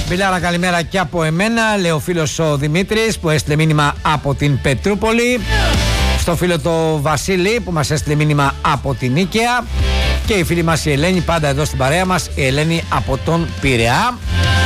Μπιλάρα, καλημέρα και από εμένα. Λέει ο φίλος ο Δημήτρης που έστειλε μήνυμα από την Πετρούπολη. Στο φίλο το Βασίλη που μας έστειλε μήνυμα από την Νίκαια. Και η φίλη μας η Ελένη, πάντα εδώ στην παρέα μας, η Ελένη από τον Πειραιά.